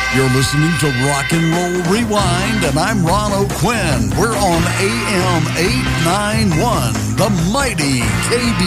You're listening to Rock and Roll Rewind, and I'm Ron O'Quinn. We're on AM 891, the mighty KB.